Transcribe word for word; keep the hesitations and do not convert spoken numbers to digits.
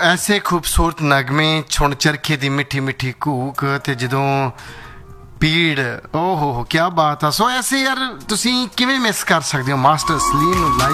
ਐਸੇ ਖੂਬਸੂਰਤ ਨਗਮੇ ਛੁਣ ਚਰਖੇ ਦੀ ਮਿੱਠੀ ਮਿੱਠੀ ਘੂਕ ਤੇ ਜਦੋਂ ਪੀੜ ਓਹ ਹੋ ਹੋ ਕੀ ਬਾਤ ਆ। ਸੋ ਐਸੇ ਯਾਰ ਤੁਸੀਂ ਕਿਵੇਂ ਮਿਸ ਕਰ ਸਕਦੇ ਹੋ ਮਾਸਟਰ ਸਲੀਮ ਨੂੰ।